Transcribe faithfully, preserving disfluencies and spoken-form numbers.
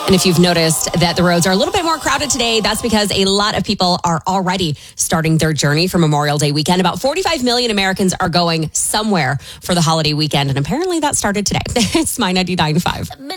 And if you've noticed that the roads are a little bit more crowded today, that's because a lot of people are already starting their journey for Memorial Day weekend. About forty-five million Americans are going somewhere for the holiday weekend. And apparently that started today. It's My ninety-nine point five.